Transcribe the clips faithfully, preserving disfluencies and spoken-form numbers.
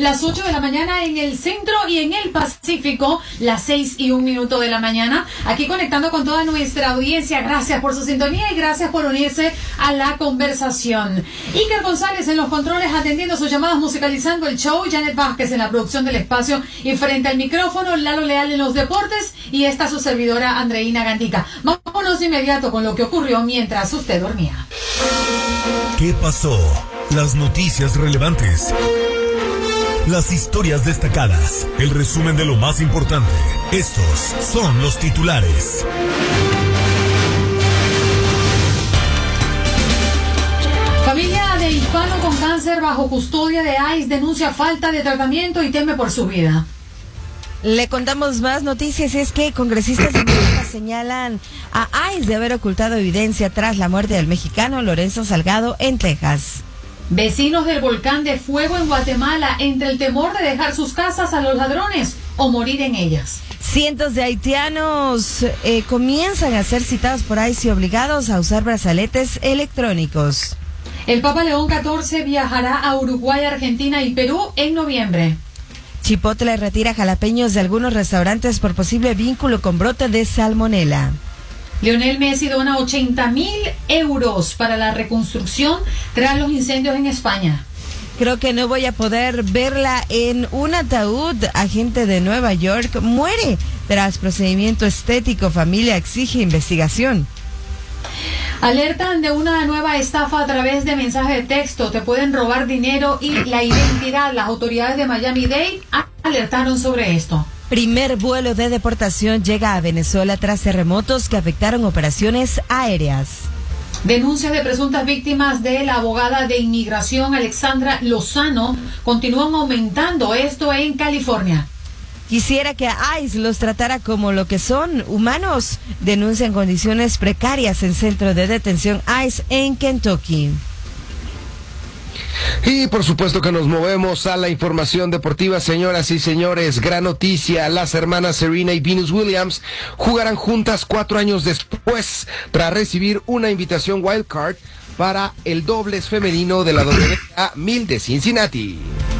las ocho de la mañana en el centro y en el Pacífico, las seis y un minuto de la mañana. Aquí conectando con toda nuestra audiencia. Gracias por su sintonía y gracias por unirse a la conversación. Iker González en los controles atendiendo sus llamadas, musicalizando el show. Janet Vázquez en la producción del espacio y frente al micrófono, Lalo Leal en los deportes y esta su servidora Andreina Gandica. Vámonos de inmediato con lo que ocurrió mientras usted dormía. ¿Qué pasó? Las noticias relevantes. Las historias destacadas. El resumen de lo más importante. Estos son los titulares. Familia de hispano con cáncer bajo custodia de I C E denuncia falta de tratamiento y teme por su vida. Le contamos más noticias. Es que congresistas y señalan a I C E de haber ocultado evidencia tras la muerte del mexicano Lorenzo Salgado en Texas. Vecinos del volcán de fuego en Guatemala entre el temor de dejar sus casas a los ladrones o morir en ellas. Cientos de haitianos eh, comienzan a ser citados por I C E y obligados a usar brazaletes electrónicos. El Papa León catorce viajará a Uruguay, Argentina y Perú en noviembre. Chipotle retira jalapeños de algunos restaurantes por posible vínculo con brote de salmonela. Lionel Messi dona ochenta mil euros para la reconstrucción tras los incendios en España. Creo que no voy a poder verla en un ataúd. Agente de Nueva York muere tras procedimiento estético. Familia exige investigación. Alertan de una nueva estafa a través de mensaje de texto. Te pueden robar dinero y la identidad. Las autoridades de Miami-Dade alertaron sobre esto. Primer vuelo de deportación llega a Venezuela tras terremotos que afectaron operaciones aéreas. Denuncias de presuntas víctimas de la abogada de inmigración Alexandra Lozano continúan aumentando, esto en California. Quisiera que I C E los tratara como lo que son, humanos. Denuncian condiciones precarias en centro de detención I C E en Kentucky. Y por supuesto que nos movemos a la información deportiva, señoras y señores. Gran noticia, las hermanas Serena y Venus Williams jugarán juntas cuatro años después tras recibir una invitación wildcard para el dobles femenino de la W A mil de Cincinnati.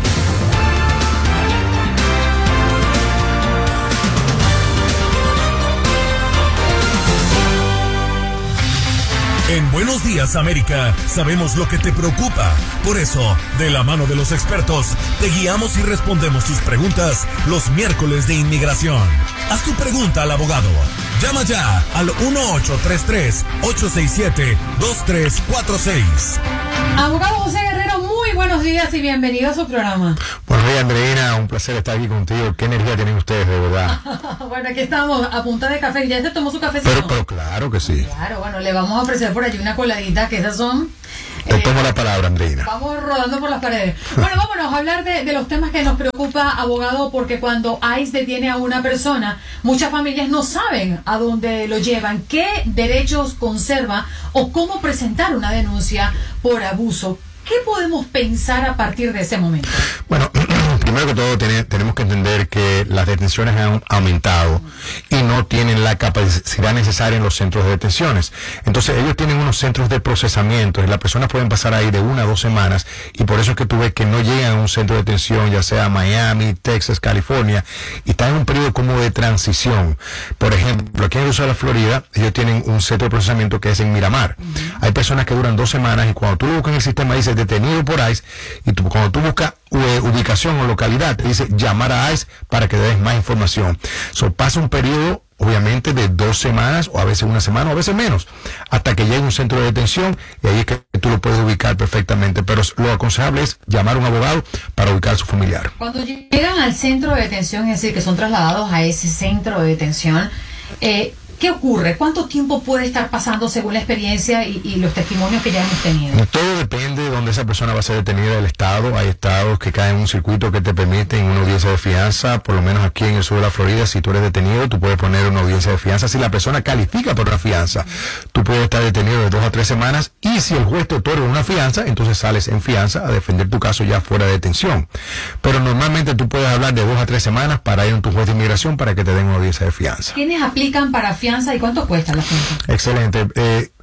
En Buenos Días, América, sabemos lo que te preocupa. Por eso, de la mano de los expertos, te guiamos y respondemos tus preguntas los miércoles de inmigración. Haz tu pregunta al abogado. Llama ya al uno ocho tres tres, ocho seis siete, dos tres cuatro seis. Abogado José Guerrero, muy buenos días y bienvenido a su programa. Buenos días, Andreina, un placer estar aquí contigo. ¿Qué energía tienen ustedes, de verdad? Bueno, aquí estamos a punta de café. ¿Ya se tomó su cafecito? Pero, pero claro que sí. Claro, bueno, le vamos a ofrecer por allí una coladita, que esas son... Te eh, tomo la palabra, Andreina. Vamos rodando por las paredes. Bueno, vámonos a hablar de, de los temas que nos preocupa, abogado, porque cuando I C E detiene a una persona, muchas familias no saben a dónde lo llevan, qué derechos conserva o cómo presentar una denuncia por abuso. ¿Qué podemos pensar a partir de ese momento? Bueno, primero que todo ten, tenemos que entender que las detenciones han aumentado y no tienen la capacidad necesaria en los centros de detenciones. Entonces ellos tienen unos centros de procesamiento y las personas pueden pasar ahí de una a dos semanas, y por eso es que tú ves que no llegan a un centro de detención, ya sea Miami, Texas, California, y están en un periodo como de transición. Por ejemplo, aquí en el sur de la Florida, ellos tienen un centro de procesamiento que es en Miramar. Uh-huh. Hay personas que duran dos semanas y cuando tú lo buscas en el sistema dice detenido por I C E, y tú, cuando tú buscas uh, ubicación o localidad, te dice llamar a I C E para que des más información. So, pasa un periodo, obviamente, de dos semanas, o a veces una semana, o a veces menos, hasta que llegue a un centro de detención, y ahí es que tú lo puedes ubicar perfectamente. Pero lo aconsejable es llamar a un abogado para ubicar a su familiar. Cuando llegan al centro de detención, es decir, que son trasladados a ese centro de detención, eh, ¿qué ocurre? ¿Cuánto tiempo puede estar pasando según la experiencia y, y los testimonios que ya hemos tenido? Todo depende de dónde esa persona va a ser detenida del estado. Hay estados que caen en un circuito que te permiten una audiencia de fianza. Por lo menos aquí en el sur de la Florida, si tú eres detenido, tú puedes poner una audiencia de fianza. Si la persona califica por una fianza, tú puedes estar detenido de dos a tres semanas, y si el juez te otorga una fianza, entonces sales en fianza a defender tu caso ya fuera de detención. Pero normalmente tú puedes hablar de dos a tres semanas para ir a tu juez de inmigración para que te den una audiencia de fianza. ¿Quiénes aplican para fianza y cuánto cuesta la fianza? Excelente. Eh,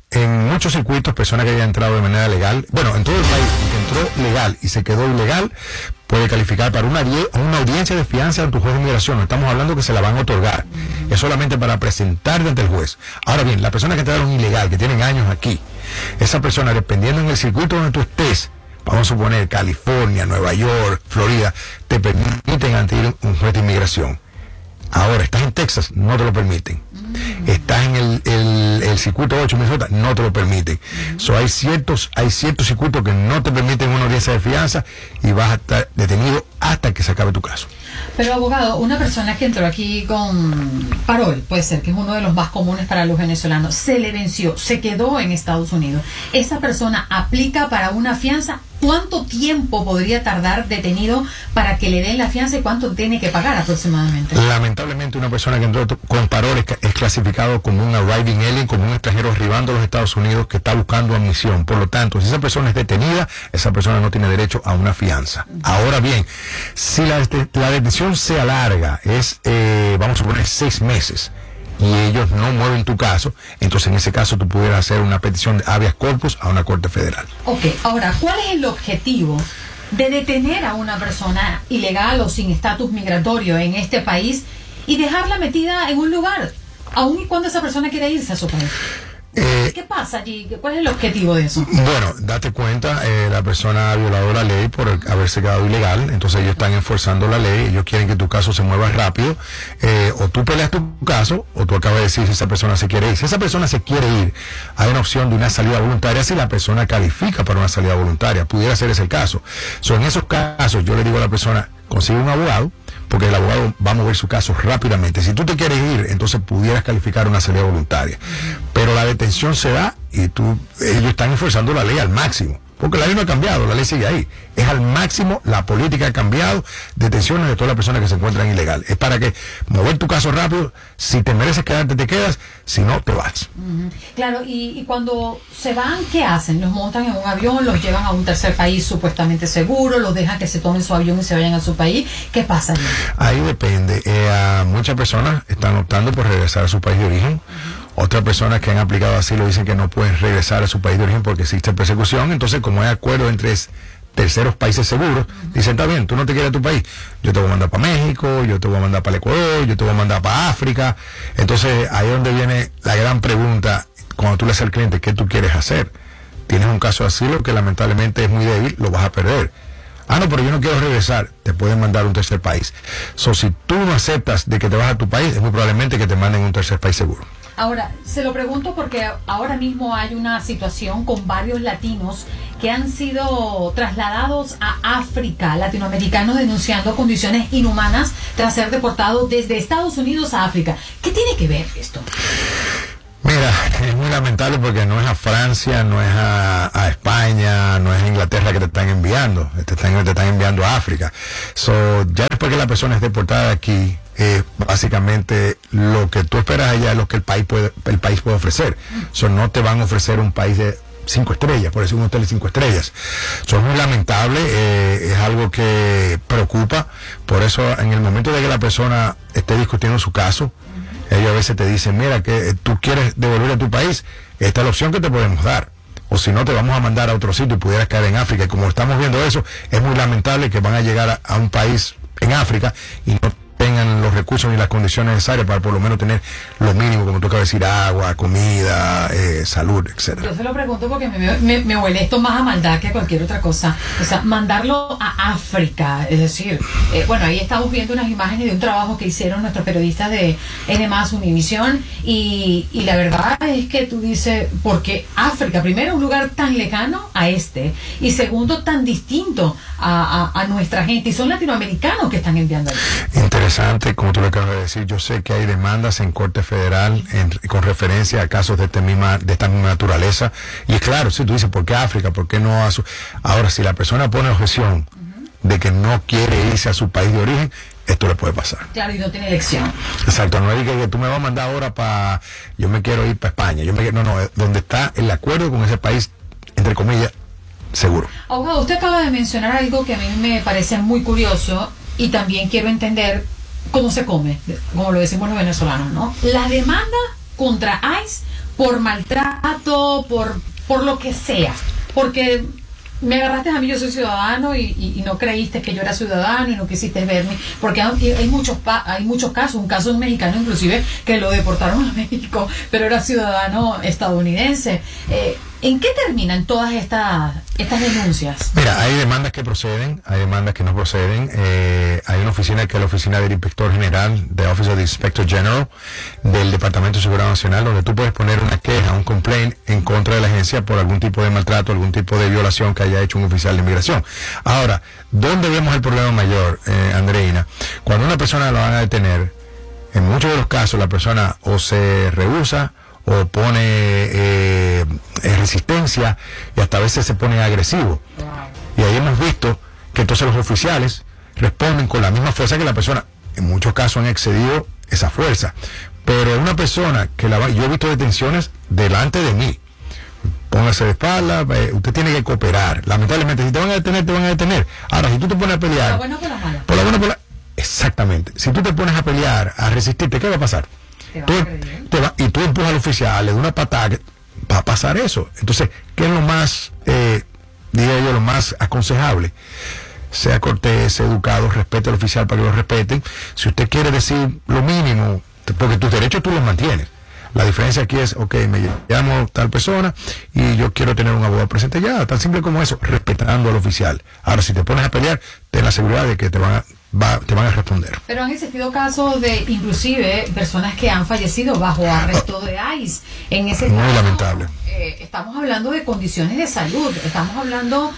en muchos circuitos, personas que hayan entrado de manera legal, bueno, en todo el país, que entró legal y se quedó ilegal, puede calificar para una, una audiencia de fianza ante tu juez de inmigración. No estamos hablando que se la van a otorgar, es solamente para presentarte ante el juez. Ahora bien, las personas que entraron ilegal, que tienen años aquí, esa persona, dependiendo en el circuito donde tú estés, vamos a suponer California, Nueva York, Florida, te permiten ante ir un juez de inmigración. Ahora, estás en Texas, no te lo permiten. Mm. Estás en el, el, el circuito ocho, Minnesota, no te lo permiten. Mm. So, hay ciertos hay ciertos circuitos que no te permiten una audiencia de fianza y vas a estar detenido hasta que se acabe tu caso. Pero, abogado, una persona que entró aquí con parol, puede ser que es uno de los más comunes para los venezolanos, se le venció, se quedó en Estados Unidos. ¿Esa persona aplica para una fianza? ¿Cuánto tiempo podría tardar detenido para que le den la fianza y cuánto tiene que pagar aproximadamente? Lamentablemente, una persona que entró con parol es, es clasificado como un arriving alien, como un extranjero arribando a los Estados Unidos que está buscando admisión. Por lo tanto, si esa persona es detenida, esa persona no tiene derecho a una fianza. Ahora bien, si la, la detención se alarga, es, eh, vamos a poner, seis meses, y ellos no mueven tu caso, entonces en ese caso tú pudieras hacer una petición de habeas corpus a una corte federal. Ok, ahora, ¿cuál es el objetivo de detener a una persona ilegal o sin estatus migratorio en este país y dejarla metida en un lugar, aun y cuando esa persona quiere irse a su país? Eh, ¿Qué pasa allí? ¿Cuál es el objetivo de eso? Bueno, date cuenta, eh, la persona ha violado la ley por el, haberse quedado ilegal, entonces ellos están enforzando la ley, ellos quieren que tu caso se mueva rápido, eh, o tú peleas tu caso, o tú acabas de decir si esa persona se quiere ir. Si esa persona se quiere ir, hay una opción de una salida voluntaria si la persona califica para una salida voluntaria, pudiera ser ese el caso. So, en esos casos, yo le digo a la persona, consigue un abogado, porque el abogado va a mover su caso rápidamente. Si tú te quieres ir, entonces pudieras calificar una salida voluntaria. Pero la detención se da y tú, ellos están enforzando la ley al máximo. Porque la ley no ha cambiado, la ley sigue ahí. Es al máximo, la política ha cambiado, detenciones de todas las personas que se encuentran ilegal. Es para que mover tu caso rápido, si te mereces quedarte, te quedas, si no, te vas. Uh-huh. Claro, y, y cuando se van, ¿qué hacen? ¿Los montan en un avión, los llevan a un tercer país supuestamente seguro, los dejan que se tomen su avión y se vayan a su país? ¿Qué pasa allí? Ahí depende. Eh, muchas personas están optando por regresar a su país de origen. Uh-huh. Otras personas que han aplicado asilo dicen que no pueden regresar a su país de origen porque existe persecución. Entonces, como hay acuerdo entre terceros países seguros, uh-huh, dicen, está bien, tú no te quieres a tu país, yo te voy a mandar para México, yo te voy a mandar para el Ecuador, yo te voy a mandar para África. Entonces, ahí es donde viene la gran pregunta, cuando tú le haces al cliente, ¿qué tú quieres hacer? Tienes un caso de asilo que lamentablemente es muy débil, lo vas a perder. Ah, no, pero yo no quiero regresar, te pueden mandar a un tercer país. So, si tú no aceptas de que te vas a tu país, es muy probablemente que te manden a un tercer país seguro. Ahora, se lo pregunto porque ahora mismo hay una situación con varios latinos que han sido trasladados a África, latinoamericanos denunciando condiciones inhumanas tras ser deportados desde Estados Unidos a África. ¿Qué tiene que ver esto? Mira, es muy lamentable porque no es a Francia, no es a, a España, no es a Inglaterra que te están enviando, te están, te están enviando a África. So, ya después que la persona es deportada aquí, eh, básicamente lo que tú esperas allá es lo que el país puede, el país puede ofrecer. So, no te van a ofrecer un país de cinco estrellas, por eso un hotel de cinco estrellas. Eso es muy lamentable, eh, es algo que preocupa. Por eso, en el momento de que la persona esté discutiendo su caso, ellos a veces te dicen, mira, que tú quieres devolver a tu país, esta es la opción que te podemos dar. O si no, te vamos a mandar a otro sitio y pudieras caer en África. Y como estamos viendo eso, es muy lamentable que van a llegar a, a un país en África y no tengan los recursos ni las condiciones necesarias para por lo menos tener lo mínimo, como tú acabas de decir, agua, comida, eh, salud, etcétera. Yo se lo pregunto porque me, me, me huele esto más a maldad que a cualquier otra cosa. O sea, mandarlo a África, es decir, eh, bueno, ahí estamos viendo unas imágenes de un trabajo que hicieron nuestros periodistas de N más Univisión y, y la verdad es que tú dices, porque África, primero, un lugar tan lejano a este y segundo, tan distinto a, a, a nuestra gente y son latinoamericanos que están enviando ahí. Interesante, como tú lo acabas de decir, yo sé que hay demandas en Corte Federal en, con referencia a casos de, este misma, de esta misma naturaleza, y es claro, si tú dices, ¿por qué África? ¿Por qué no a su...? Ahora, si la persona pone objeción uh-huh. de que no quiere irse a su país de origen, esto le puede pasar. Claro, y no tiene elección. Exacto, no diga que tú me vas a mandar ahora para... yo me quiero ir para España, yo me no, no, donde está el acuerdo con ese país, entre comillas, seguro. Abogado, usted acaba de mencionar algo que a mí me parece muy curioso y también quiero entender cómo se come, como lo decimos los venezolanos, ¿no? La demanda contra ICE por maltrato, por, por lo que sea, porque me agarraste a mí, yo soy ciudadano y, y, y no creíste que yo era ciudadano y no quisiste verme, porque hay, hay muchos pa hay muchos casos, un caso de un mexicano inclusive que lo deportaron a México, pero era ciudadano estadounidense. Eh, ¿En qué terminan todas estas estas denuncias? Mira, hay demandas que proceden, hay demandas que no proceden. Eh, hay una oficina que es la oficina del Inspector General, de Office of the Inspector General, del Departamento de Seguridad Nacional, donde tú puedes poner una queja, un complaint en contra de la agencia por algún tipo de maltrato, algún tipo de violación que haya hecho un oficial de inmigración. Ahora, ¿dónde vemos el problema mayor, eh, Andreina? Cuando una persona la van a detener, en muchos de los casos la persona o se rehúsa o pone eh, resistencia y hasta a veces se pone agresivo. Y ahí hemos visto que entonces los oficiales responden con la misma fuerza que la persona. En muchos casos han excedido esa fuerza. Pero una persona que la va, yo he visto detenciones delante de mí. Póngase de espalda, eh, usted tiene que cooperar. Lamentablemente, si te van a detener, te van a detener. Ahora, si tú te pones a pelear... Por la buena o por la mala. Por la buena o por la... Exactamente. Si tú te pones a pelear, a resistirte, ¿qué va a pasar? Te Tú, te va, y tú empujas al oficial, le das una patada, va a pasar eso. Entonces, ¿qué es lo más, eh, diría yo, lo más aconsejable? Sea cortés, sea educado, respete al oficial para que lo respeten. Si usted quiere decir lo mínimo, porque tus derechos tú los mantienes. La diferencia aquí es, ok, me llamo tal persona y yo quiero tener un abogado presente ya, tan simple como eso, respetando al oficial. Ahora, si te pones a pelear, ten la seguridad de que te van a, va, te van a responder. Pero han existido casos de, inclusive, personas que han fallecido bajo arresto de ICE. En ese Muy caso, lamentable. Eh, estamos hablando de condiciones de salud, estamos hablando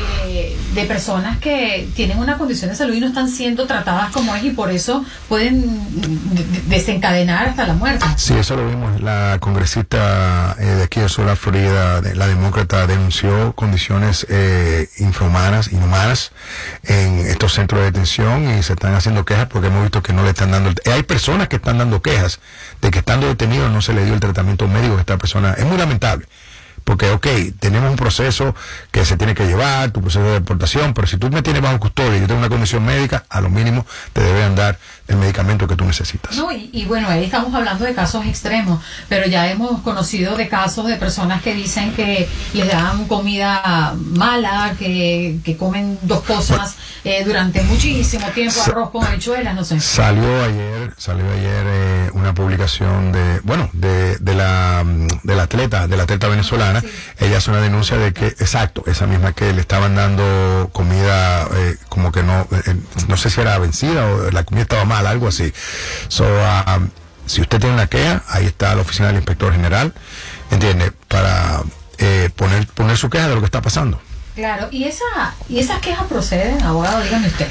de, de personas que tienen una condición de salud y no están siendo tratadas como es y por eso pueden desencadenar hasta la muerte. Sí, eso lo vimos. La congresista eh, de aquí de sur de la Florida, de, la demócrata, denunció condiciones eh, infrahumanas, inhumanas en estos centros de detención y se están haciendo quejas porque hemos visto que no le están dando... El, hay personas que están dando quejas de que estando detenidos no se le dio el tratamiento médico a esta persona. Es muy lamentable. Porque, ok, tenemos un proceso que se tiene que llevar, tu proceso de deportación, pero si tú me tienes bajo custodia y yo tengo una condición médica, a lo mínimo te deben dar el medicamento que tú necesitas. No, y, y bueno, ahí estamos hablando de casos extremos, pero ya hemos conocido de casos de personas que dicen que les dan comida mala, que, que comen dos cosas eh, durante muchísimo tiempo, arroz con habichuelas, no sé. Salió ayer, salió ayer eh, una publicación de, bueno, de, de la de la atleta, de la atleta venezolana. Sí. Ella hace una denuncia de que, exacto, esa misma que le estaban dando comida eh, como que no, eh, no sé si era vencida o la comida estaba mal, algo así. So, uh, um, si usted tiene una queja, ahí está la oficina del inspector general, ¿entiende? Para eh, poner poner su queja de lo que está pasando. Claro, y esa y esas quejas proceden, abogado, dígame usted.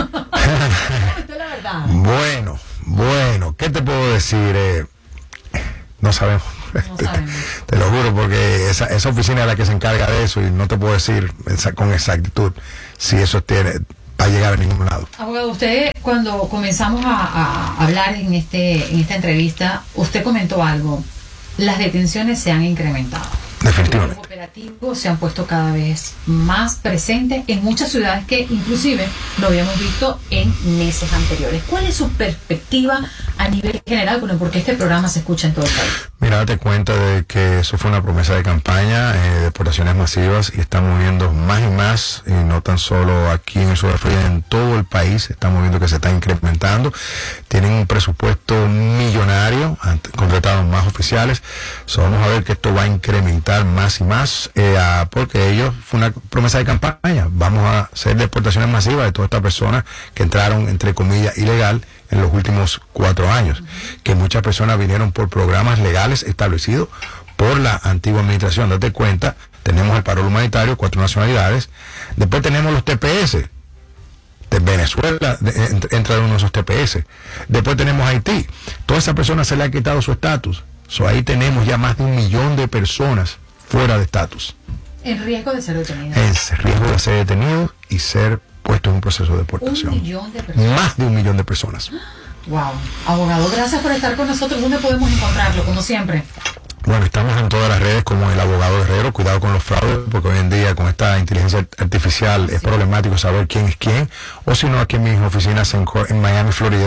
Dígame la verdad. Bueno, bueno, ¿qué te puedo decir? Eh, no sabemos. No te, sabemos. Te lo juro, porque esa, esa oficina es la que se encarga de eso y no te puedo decir esa, con exactitud si eso tiene, va a llegar a ningún lado. Abogado, usted cuando comenzamos a, a hablar en este en esta entrevista, usted comentó algo. Las detenciones se han incrementado. Definitivamente. Los operativos se han puesto cada vez más presentes en muchas ciudades que inclusive lo habíamos visto en meses anteriores. ¿Cuál es su perspectiva a nivel general? Bueno, porque este programa se escucha en todo el país. Mira, date cuenta de que eso fue una promesa de campaña, eh, deportaciones masivas, y estamos viendo más y más, y no tan solo aquí en el sur de Florida, en todo el país, estamos viendo que se está incrementando. Tienen un presupuesto millonario, han contratado más oficiales, so, vamos a ver que esto va a incrementar más y más, eh, a, porque ellos, fue una promesa de campaña, vamos a hacer deportaciones masivas de todas estas personas que entraron, entre comillas, ilegal en los últimos cuatro años, uh-huh. que muchas personas vinieron por programas legales establecidos por la antigua administración. Date cuenta, tenemos el paro humanitario, cuatro nacionalidades, después tenemos los T P S, de Venezuela de, entraron uno de esos T P S, después tenemos Haití, todas esas personas se le ha quitado su estatus, so, ahí tenemos ya más de un millón de personas fuera de estatus. En riesgo de ser detenidos. En riesgo de ser detenidos y ser puestos en un proceso de deportación. Un millón de personas. Más de un millón de personas. Wow. Abogado, gracias por estar con nosotros. ¿Dónde podemos encontrarlo, como siempre? Bueno, estamos en todas las redes como el abogado Herrero. Cuidado con los fraudes, porque hoy en día con esta inteligencia artificial sí. es problemático saber quién es quién. O si no, aquí en mis oficinas en, en Miami, Florida,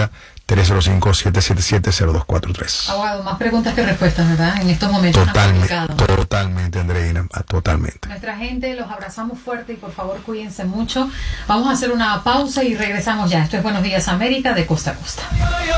tres cero cinco, siete siete siete, cero dos cuatro tres. Abogado, más preguntas que respuestas, ¿verdad? En estos momentos Totalmente, tan complicados. totalmente, Andreina, totalmente. Nuestra gente, los abrazamos fuerte y por favor cuídense mucho. Vamos a hacer una pausa y regresamos ya. Esto es Buenos Días América de costa a costa.